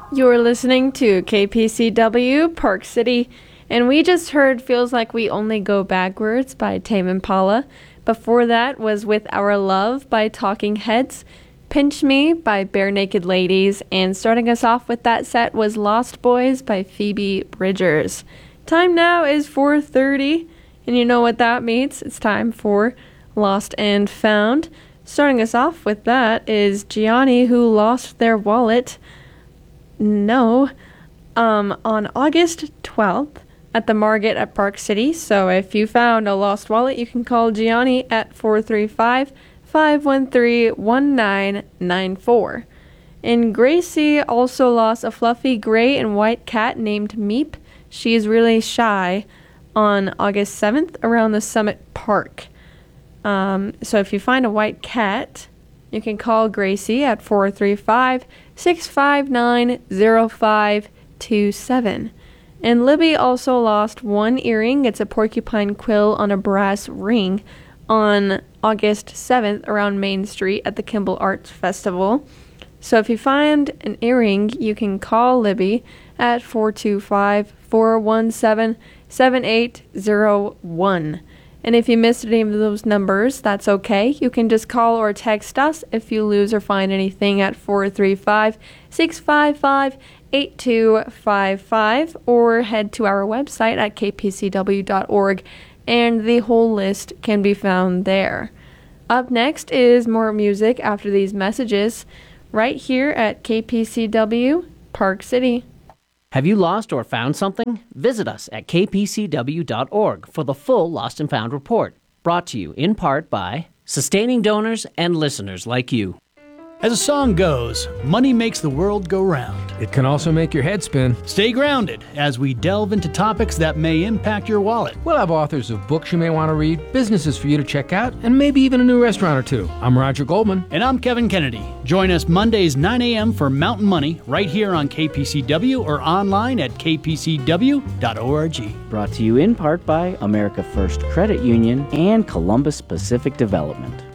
You're listening to KPCW Park City, and we just heard Feels Like We Only Go Backwards by Tame Impala. Before that was With Our Love by Talking Heads, Pinch Me by Bare Naked Ladies, and starting us off with that set was Lost Boys by Phoebe Bridgers. Time now is 4:30, and you know what that means. It's time for Lost and Found. Starting us off with that is Gianni Who Lost Their Wallet. No, on August 12th at the Margate at Park City. So if you found a lost wallet, you can call Gianni at 435-513-1994. And Gracie also lost a fluffy gray and white cat named Meep. She is really shy on August 7th around the Summit Park. So if you find a white cat, you can call Gracie at 435-659-0527. And Libby also lost one earring. It's a porcupine quill on a brass ring on August 7th around Main Street at the Kimball Arts Festival. So if you find an earring, you can call Libby at 425-417-7801. And if you missed any of those numbers, that's okay. You can just call or text us if you lose or find anything at 435-655-8255, or head to our website at kpcw.org, and the whole list can be found there. Up next is more music after these messages, right here at KPCW Park City. Have you lost or found something? Visit us at kpcw.org for the full Lost and Found report, brought to you in part by sustaining donors and listeners like you. As a song goes, money makes the world go round. It can also make your head spin. Stay grounded as we delve into topics that may impact your wallet. We'll have authors of books you may want to read, businesses for you to check out, and maybe even a new restaurant or two. I'm Roger Goldman. And I'm Kevin Kennedy. Join us Mondays 9 a.m. for Mountain Money right here on KPCW or online at kpcw.org. Brought to you in part by America First Credit Union and Columbus Pacific Development.